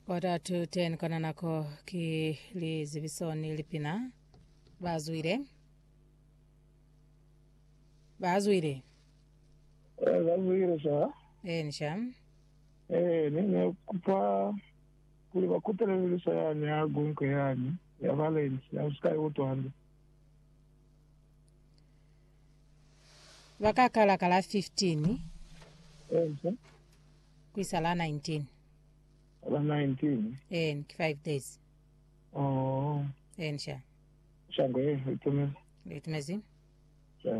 Kota to 10 kona nako ki li zivisoni lipina. Bazwire. Bazwire sa. Nsham. Nine kupa kuli bakutelelisa yani agunke yani ya Valence ya Sky utwande. Vakakala kala 15. Sir. Kwisala 19. Ala 19. 5 days. Oh. Nsha. Shango itumeza. Litumezi.